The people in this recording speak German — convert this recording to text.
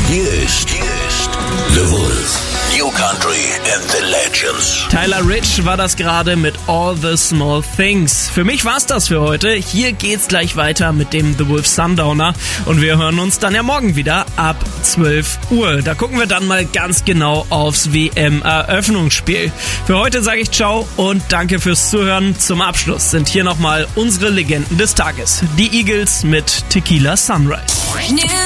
Hier ist The Wolf. New Country and the Legends. Tyler Rich war das gerade mit All the Small Things. Für mich war's das für heute. Hier geht's gleich weiter mit dem The Wolf Sundowner. Und wir hören uns dann ja morgen wieder ab 12 Uhr. Da gucken wir dann mal ganz genau aufs WM-Eröffnungsspiel. Für heute sage ich ciao und danke fürs Zuhören. Zum Abschluss sind hier nochmal unsere Legenden des Tages. Die Eagles mit Tequila Sunrise.